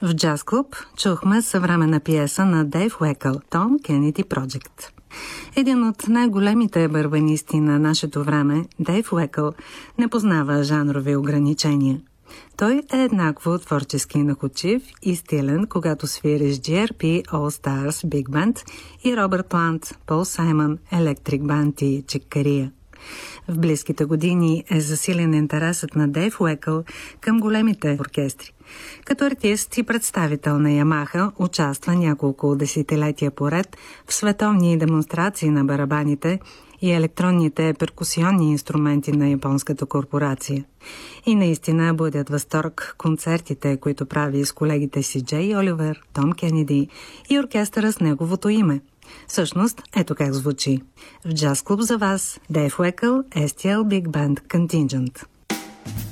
В Джаз Клуб чухме съвременна пиеса на Дейв Уекъл, Том Кенеди Project. Един от най-големите барабанисти на нашето време, Дейв Уекъл, не познава жанрови ограничения. Той е еднакво творчески находчив и стилен, когато свири с GRP All Stars Big Band и Робърт Плант, Пол Саймън, Electric Band и Чик Кария. В близките години е засилен интересът на Дейв Уекъл към големите оркестри. Като артист и представител на Ямаха участва няколко десетилетия поред в световни демонстрации на барабаните и електронните перкусионни инструменти на японската корпорация. И наистина будят възторг концертите, които прави с колегите си Джей Оливер, Том Кенеди и оркестъра с неговото име. Всъщност, ето как звучи. В Джаз Клуб за вас Дейв Уекъл, STL Big Band Contingent.